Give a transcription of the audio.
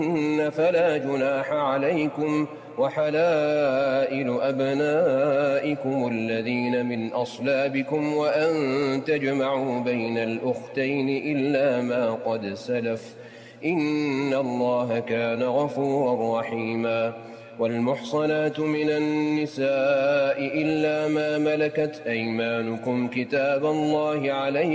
فلا جناح عليكم، وحلائل أبنائكم الذين من أصلابكم وأن تجمعوا بين الأختين إلا ما قد سلف، إن الله كان غفورا رحيما. والمحصنات من النساء إلا ما ملكت أيمانكم كتاب الله عليكم